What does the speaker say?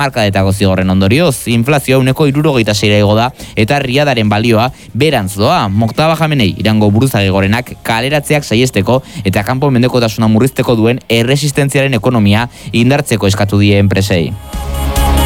Markadetako zigorren ondorioz, inflazioa 1,76 igo da eta riadaren balioa berantz doa. Moktaba Jamenei Irango buruzagi gorenak kaleratzeak saiesteko eta kanpo mendekotasuna murrizteko duen erresistentziaren ekonomia indartzeko eskatu die enpresei.